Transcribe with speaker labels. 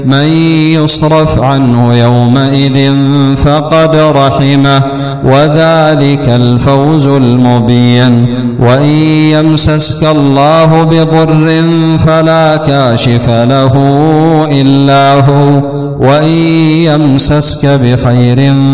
Speaker 1: من يصرف عنه يومئذ فقد رحمه وذلك الفوز المبين. وإن يمسسك الله بضر فلا كاشف له إلا هو وإن يمسسك بخير